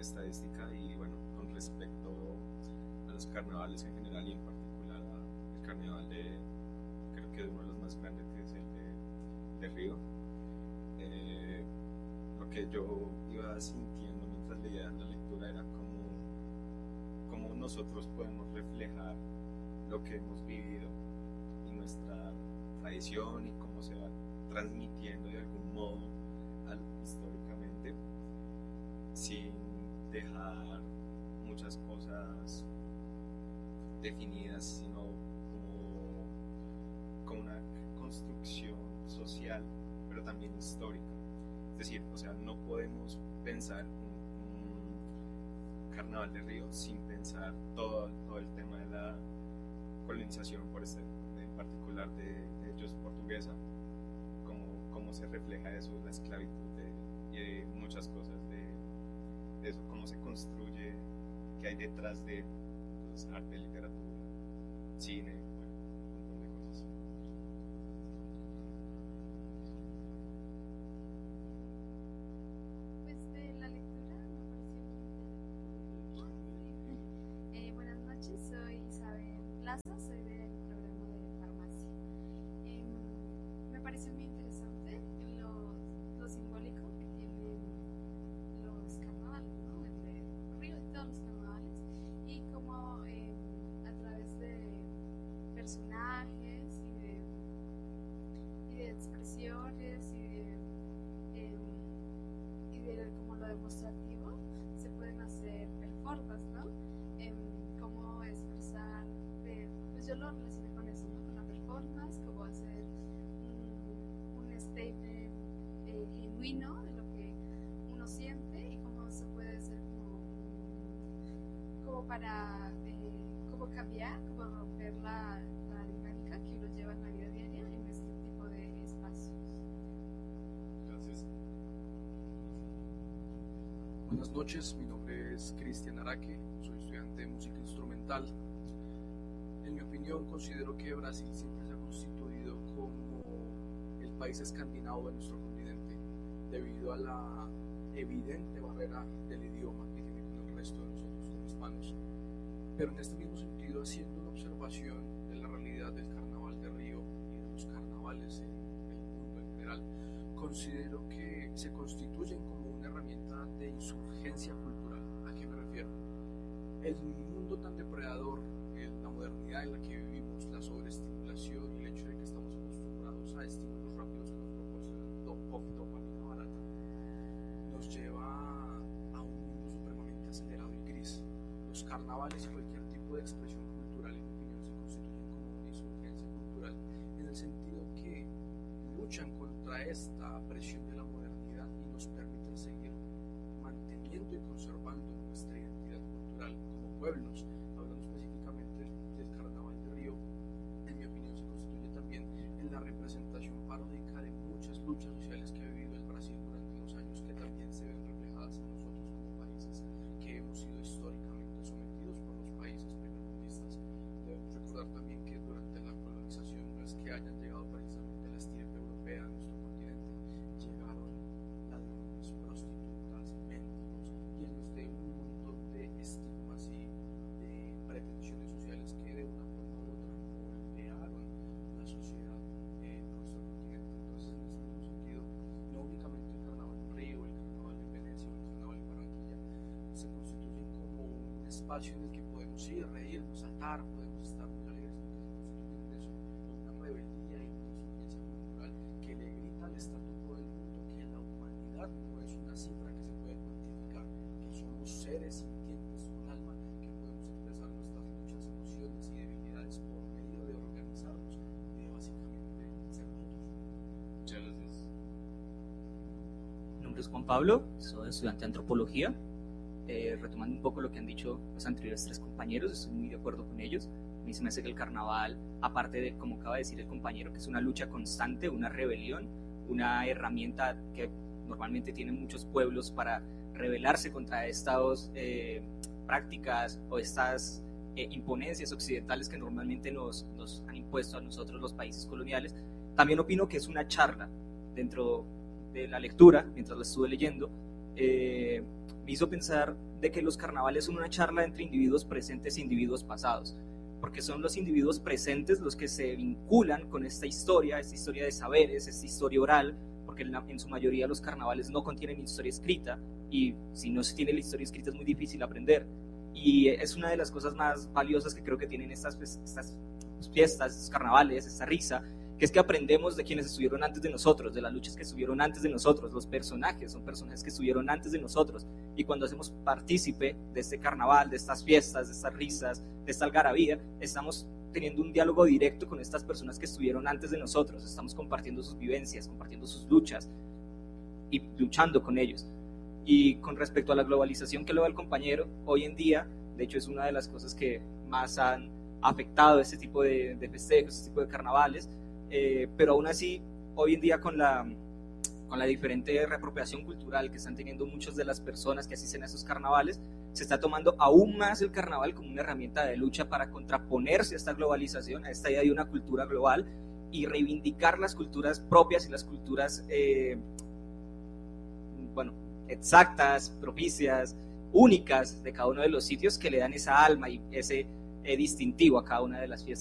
estadística y bueno, con respecto a los carnavales en general y en particular al carnaval creo que de uno de los más grandes que es el de Río, lo que yo iba sintiendo mientras leía la lectura era cómo nosotros podemos reflejar lo que hemos vivido y nuestra tradición y cómo se va transmitiendo de algún modo históricamente sin dejar muchas cosas definidas, sino como una construcción social, pero también histórica. Es decir, o sea, no podemos pensar un carnaval de Río sin pensar todo el tema de la colonización, en particular de ellos portuguesa, cómo se refleja eso, la esclavitud y muchas cosas de eso, cómo se construye, qué hay detrás de pues, arte, literatura, cine, bueno, un montón de cosas. Pues de la lectura me pareció muy interesante. Buenas noches, soy Isabel Plaza, soy del programa de farmacia. Me pareció muy interesante lo simbólico que tienen los carnavales, ¿no? Entre Río y todos los carnavales, y cómo a través de personajes y de expresiones y de como lo demostrativo se pueden hacer performances, ¿no? Cómo expresar, pues yo lo relacioné con eso, ¿no? Con la performance, cómo hacer un statement genuino de lo que uno siente y cómo se puede hacer como para cómo cambiar, cómo romper la dinámica que uno lleva en la vida diaria en este tipo de espacios. Gracias. Buenas noches, mi nombre es Cristian Araque, soy estudiante de música instrumental. En mi opinión, considero que Brasil siempre se ha constituido como el país escandinavo de nuestro continente, debido a la evidente barrera del idioma que tiene con el resto de nosotros como hispanos. Pero en este mismo sentido, haciendo una observación de la realidad del Carnaval de Río y de los carnavales en el mundo en general, considero que se constituyen como una herramienta de insurgencia cultural. ¿A qué me refiero? El mundo tan depredador, la modernidad en la que vivimos, la sobreestimulación y el hecho de que estamos acostumbrados a estímulos rápidos que nos proporcionan dopamina barata, nos lleva a un mundo supremamente acelerado y gris. Los carnavales y cualquier tipo de expresión cultural, en mi opinión, se constituyen como una insurgencia cultural, en el sentido que luchan contra esta presión de la modernidad y nos permiten seguir manteniendo y conservando nuestra identidad cultural como pueblos. Hablando específicamente del Carnaval de Río, en mi opinión se constituye también en la representación paródica de muchas luchas sociales que ha vivido el Brasil durante los años, que también se ven reflejadas en nosotros como países que hemos sido históricamente sometidos por los países primermundistas. Debemos recordar también que durante la colonización no es que hayan llegado precisamente la estirpe europea a nuestro continente, llegaron ladrones, prostitutas, mendigos, llenos de un montón de estigmas y de pretensiones sociales que de una forma u otra moldearon la sociedad en nuestro continente. Entonces, en este mismo sentido, no únicamente el Carnaval en Río, el Carnaval en Venecia o el Carnaval en Barranquilla se constituyen como un espacio en el que podemos ir, reírnos, saltar, podemos estar muy alegres, sino que se constituyen en eso, una rebeldía y una insurgencia cultural que le grita al statu quo del mundo que la humanidad no es una cifra que se puede cuantificar, que somos seres sintientes con alma, que podemos expresar nuestras muchas emociones y debilidades por medio de organizarnos y de básicamente ser nosotros. Muchas gracias. Mi nombre es Juan Pablo, soy estudiante de antropología. Retomando un poco lo que han dicho los anteriores tres compañeros, estoy muy de acuerdo con ellos. A mí se me hace que el carnaval, aparte de, como acaba de decir el compañero, que es una lucha constante, una rebelión, una herramienta que normalmente tienen muchos pueblos para rebelarse contra estas prácticas o estas imponencias occidentales que normalmente nos han impuesto a nosotros los países coloniales. También opino que es una charla dentro de la lectura, mientras la estuve leyendo, me hizo pensar de que los carnavales son una charla entre individuos presentes e individuos pasados, porque son los individuos presentes los que se vinculan con esta historia de saberes, esta historia oral, porque en su mayoría los carnavales no contienen historia escrita, y si no se tiene la historia escrita es muy difícil aprender, y es una de las cosas más valiosas que creo que tienen estas fiestas, estos carnavales, esta risa, que es que aprendemos de quienes estuvieron antes de nosotros, de las luchas que estuvieron antes de nosotros. Los personajes son personajes que estuvieron antes de nosotros, y cuando hacemos partícipe de este carnaval, de estas fiestas, de estas risas, de esta algarabía, estamos teniendo un diálogo directo con estas personas que estuvieron antes de nosotros, estamos compartiendo sus vivencias, compartiendo sus luchas y luchando con ellos. Y con respecto a la globalización que lo da el compañero, hoy en día, de hecho es una de las cosas que más han afectado este tipo de festejos, este tipo de carnavales, pero aún así, hoy en día con la diferente reapropiación cultural que están teniendo muchas de las personas que asisten a esos carnavales, se está tomando aún más el carnaval como una herramienta de lucha para contraponerse a esta globalización, a esta idea de una cultura global, y reivindicar las culturas propias y las culturas exactas, propicias, únicas de cada uno de los sitios, que le dan esa alma y ese distintivo a cada una de las fiestas.